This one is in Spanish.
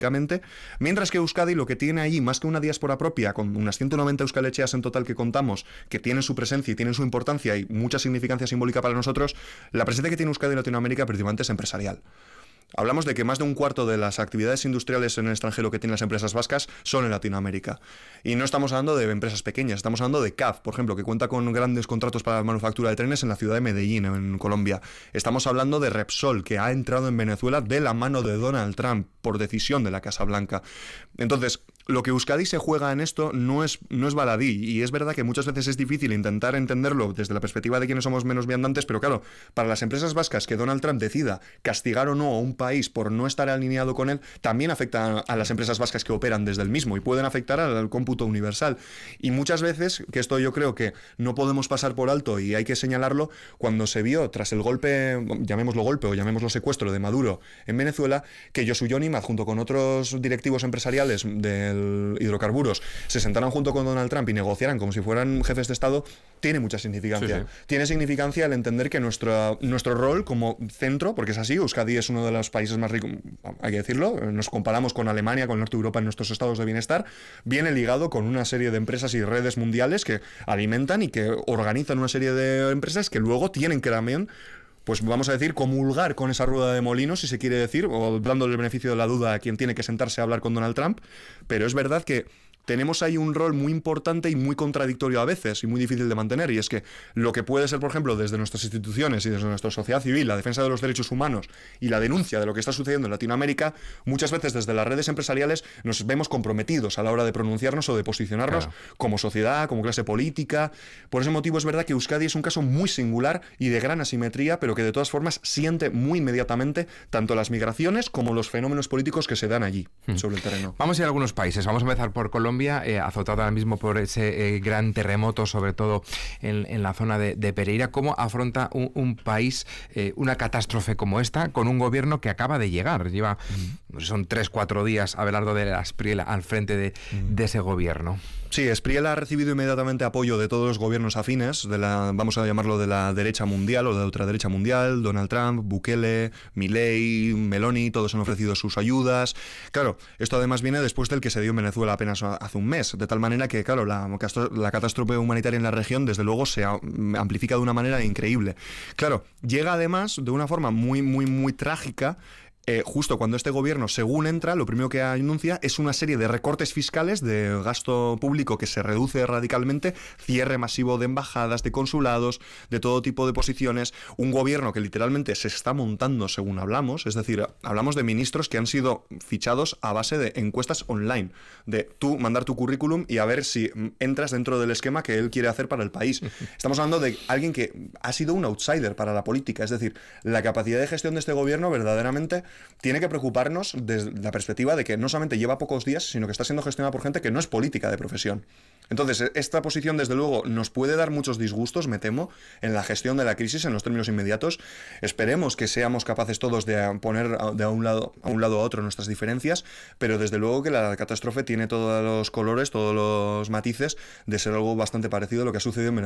mientras que Euskadi lo que tiene allí, más que una diáspora propia, con unas 190 euskal-etxeas en total que contamos, que tienen su presencia y tienen su importancia y mucha significancia simbólica para nosotros, la presencia que tiene Euskadi en Latinoamérica principalmente es empresarial. Hablamos de que más de un cuarto de las actividades industriales en el extranjero que tienen las empresas vascas son en Latinoamérica. Y no estamos hablando de empresas pequeñas, estamos hablando de CAF, por ejemplo, que cuenta con grandes contratos para la manufactura de trenes en la ciudad de Medellín, en Colombia. Estamos hablando de Repsol, que ha entrado en Venezuela de la mano de Donald Trump, por decisión de la Casa Blanca. Entonces, lo que Euskadi se juega en esto no es baladí, y es verdad que muchas veces es difícil intentar entenderlo desde la perspectiva de quienes somos menos viandantes, pero claro, para las empresas vascas que Donald Trump decida castigar o no a un país por no estar alineado con él, también afecta a las empresas vascas que operan desde el mismo y pueden afectar al cómputo universal. Y muchas veces, que esto yo creo que no podemos pasar por alto y hay que señalarlo, cuando se vio tras el golpe, llamémoslo golpe o llamémoslo secuestro de Maduro en Venezuela, que Yosuyo Nimad junto con otros directivos empresariales del hidrocarburos se sentaran junto con Donald Trump y negociaran como si fueran jefes de Estado, tiene mucha significancia. Sí, sí. Tiene significancia el entender que nuestro rol como centro, porque es así, Euskadi es uno de los países más ricos, hay que decirlo, nos comparamos con Alemania, con el norte de Europa en nuestros estados de bienestar, viene ligado con una serie de empresas y redes mundiales que alimentan y que organizan una serie de empresas que luego tienen que también, pues vamos a decir, comulgar con esa rueda de molinos, si se quiere decir, o dándole el beneficio de la duda a quien tiene que sentarse a hablar con Donald Trump, pero es verdad que tenemos ahí un rol muy importante y muy contradictorio a veces y muy difícil de mantener, y es que lo que puede ser, por ejemplo, desde nuestras instituciones y desde nuestra sociedad civil, la defensa de los derechos humanos y la denuncia de lo que está sucediendo en Latinoamérica, muchas veces desde las redes empresariales nos vemos comprometidos a la hora de pronunciarnos o de posicionarnos como sociedad, como clase política. Por ese motivo es verdad que Euskadi es un caso muy singular y de gran asimetría, pero que de todas formas siente muy inmediatamente tanto las migraciones como los fenómenos políticos que se dan allí sobre el terreno. Vamos a ir a algunos países, vamos a empezar por Colombia, azotado ahora mismo por ese gran terremoto, sobre todo en la zona de Pereira. ¿Cómo afronta un país una catástrofe como esta con un gobierno que acaba de llegar? Lleva, son 3-4 días Abelardo de la Espriel al frente de ese gobierno. Sí, Espriel ha recibido inmediatamente apoyo de todos los gobiernos afines, vamos a llamarlo de la derecha mundial o de la ultraderecha mundial, Donald Trump, Bukele, Milei, Meloni, todos han ofrecido sus ayudas. Claro, esto además viene después del que se dio en Venezuela apenas hace un mes, de tal manera que, claro, la catástrofe humanitaria en la región, desde luego, se amplifica de una manera increíble. Claro, llega además de una forma muy, muy, muy trágica. Justo cuando este gobierno, según entra, lo primero que anuncia es una serie de recortes fiscales, de gasto público que se reduce radicalmente, cierre masivo de embajadas, de consulados, de todo tipo de posiciones, un gobierno que literalmente se está montando según hablamos, es decir, hablamos de ministros que han sido fichados a base de encuestas online, de tú mandar tu currículum y a ver si entras dentro del esquema que él quiere hacer para el país. Estamos hablando de alguien que ha sido un outsider para la política, es decir, la capacidad de gestión de este gobierno verdaderamente tiene que preocuparnos desde la perspectiva de que no solamente lleva pocos días, sino que está siendo gestionada por gente que no es política de profesión. Entonces, esta posición, desde luego, nos puede dar muchos disgustos, me temo, en la gestión de la crisis en los términos inmediatos. Esperemos que seamos capaces todos de poner de un lado a otro nuestras diferencias, pero desde luego que la catástrofe tiene todos los colores, todos los matices de ser algo bastante parecido a lo que ha sucedido en Venezuela.